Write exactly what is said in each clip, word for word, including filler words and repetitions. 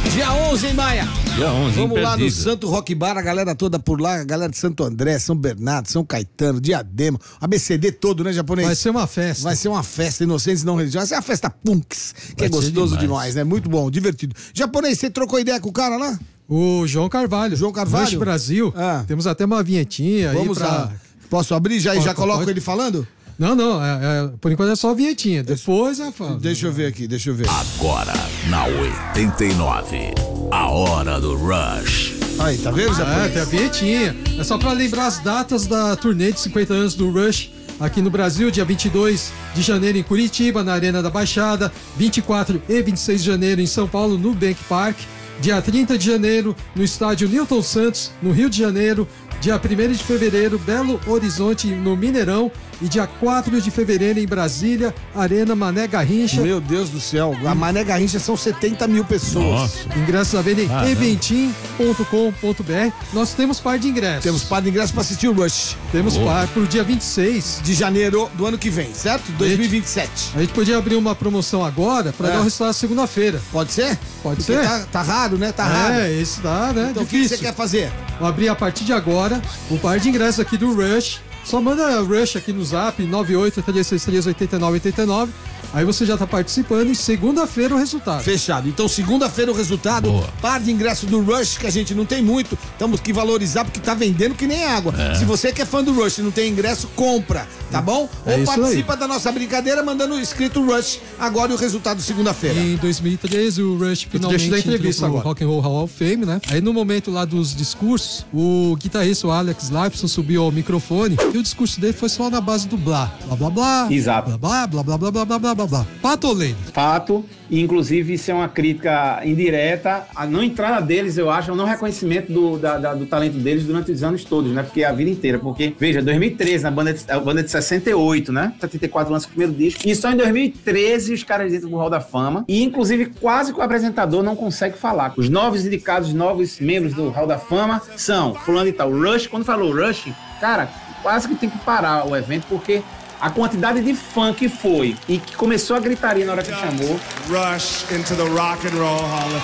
Dia onze, hein, Maia? Dia onze, Vamos lá no imperdível. Santo Rock Bar, a galera toda por lá, a galera de Santo André, São Bernardo, São Caetano, Diadema, A B C D todo, né, japonês? Vai ser uma festa. Vai ser uma festa, inocentes não religiosas. É uma festa punks, que Vai é gostoso ser demais. demais, né? Muito bom, divertido. Japonês, você trocou ideia com o cara lá? O João Carvalho. João Carvalho? Rush Brasil. Ah. Temos até uma vinhetinha Vamos aí pra... lá. Posso abrir já e Pode, já coloco pode. ele falando? Não, não, é, é, por enquanto é só a vinhetinha. Depois é... Deixa eu ver aqui, deixa eu ver. Agora, na oitenta e nove, a hora do Rush. Aí, tá vendo, É, japonês? tem a vinhetinha. É só pra lembrar as datas da turnê de cinquenta anos do Rush aqui no Brasil, dia vinte e dois de janeiro em Curitiba, na Arena da Baixada, vinte e quatro e vinte e seis de janeiro em São Paulo, no Bank Park, dia trinta de janeiro no estádio Newton Santos, no Rio de Janeiro, dia primeiro de fevereiro, Belo Horizonte, no Mineirão, e dia quatro de fevereiro em Brasília, Arena Mané Garrincha. Meu Deus do céu, a Mané Garrincha são setenta mil pessoas. Nossa. Ingressos à venda em Caramba. eventim ponto com ponto br. Nós temos par de ingressos. Temos par de ingresso pra assistir o Rush Temos Boa. par pro dia vinte e seis. de janeiro do ano que vem, certo? dois mil e vinte e sete. A gente podia abrir uma promoção agora pra É. dar o resultado segunda-feira. Pode ser? Pode Porque ser. Tá, tá raro, né? Tá raro. É, esse dá, né? Então o que que Difícil. você quer fazer? Vou abrir a partir de agora o par de ingressos aqui do Rush. Só manda Rush aqui no zap nove oito três seis três oito nove oito nove. Aí você já tá participando e segunda-feira o resultado. Fechado. Então, segunda-feira o resultado, Boa. par de ingresso do Rush, que a gente não tem muito, temos que valorizar porque tá vendendo que nem água. Se você que é fã do Rush e não tem ingresso, compra, tá bom? É Ou isso participa da nossa brincadeira mandando escrito Rush agora e o resultado segunda-feira. Em dois mil e treze, o Rush finalmente deixa eu dar entrevista entrou pro agora. Rock and Roll Hall of Fame, né? Aí no momento lá dos discursos, o guitarrista o Alex Lifeson subiu ao microfone e o discurso dele foi só na base do blá, blá, blá, blá. Exato. Blá, blá, blá, blá, blá, blá, blá, blá, blá. Pato Lane. Fato, e inclusive isso é uma crítica indireta à não entrada deles, eu acho, ao não reconhecimento do, da- da- do talento deles durante os anos todos, né? Porque a vida inteira, porque, veja, dois mil e treze, na banda de, a banda de sessenta e oito, né? setenta e quatro lança o primeiro disco, e só em dois mil e treze os caras entram no Hall da Fama, e inclusive quase que o apresentador não consegue falar. Os novos indicados, os novos membros do Hall da Fama são fulano e tal. Rush, quando falou Rush, cara, quase que tem que parar o evento, porque a quantidade de fã que foi e que começou a gritaria na hora que chamou. Rush into the Rock and Roll Hall of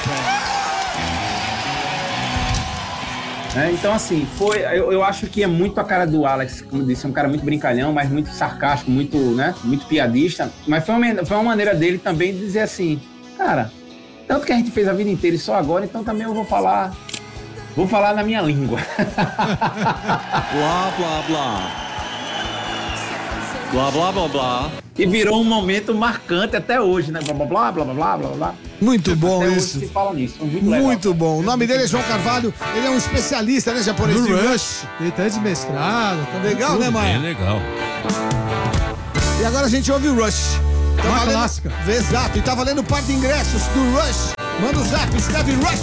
Fame. Né? Então, assim, foi. Eu, eu acho que é muito a cara do Alex, como eu disse, é um cara muito brincalhão, mas muito sarcástico, muito, né? Muito piadista. Mas foi uma, foi uma maneira dele também de dizer assim, cara, tanto que a gente fez a vida inteira e só agora, então também eu vou falar. Vou falar na minha língua. Blá, blá, blá. Blá, blá, blá, blá. E virou um momento marcante até hoje, né? Blá, blá, blá, blá, blá, blá, blá, blá. Muito bom Até isso. hoje se fala nisso. Foi muito legal. Muito bom. O nome dele é João Carvalho, ele é um especialista, né, japonês? Do de Rush. Tem tese de mestrado. Tá Legal, né, Bem Maia? legal. E agora a gente ouve o Rush. Tá Uma valendo- clássica. Exato. E tá valendo par de ingressos do Rush. Manda o zap, escreve Rush